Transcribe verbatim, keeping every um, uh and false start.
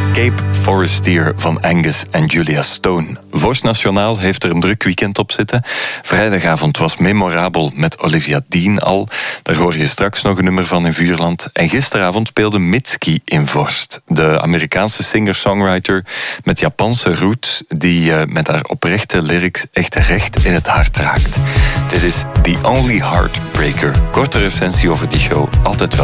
Cape Forestier van Angus en Julia Stone. Vorst Nationaal heeft er een druk weekend op zitten. Vrijdagavond was memorabel met Olivia Dean al. Daar hoor je straks nog een nummer van in Vuurland. En gisteravond speelde Mitski in Vorst. De Amerikaanse singer-songwriter met Japanse roots, die uh, met haar oprechte lyrics echt recht in het hart raakt. Dit is The Only Heartbreaker. Korte recensie over die show, altijd wel